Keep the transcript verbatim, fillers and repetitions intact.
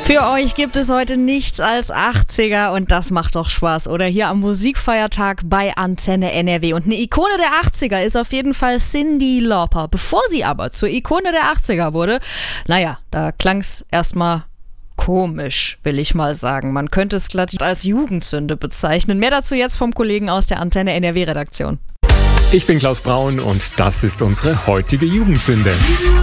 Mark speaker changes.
Speaker 1: Für euch gibt es heute nichts als achtziger und das macht doch Spaß, oder? Hier am Musikfeiertag bei Antenne N R W. Und eine Ikone der achtziger ist auf jeden Fall Cyndi Lauper. Bevor sie aber zur Ikone der achtziger wurde, naja, da klang es erstmal komisch, will ich mal sagen. Man könnte es glatt als Jugendsünde bezeichnen. Mehr dazu jetzt vom Kollegen aus der Antenne N R W-Redaktion.
Speaker 2: Ich bin Klaus Braun und das ist unsere heutige Jugendsünde.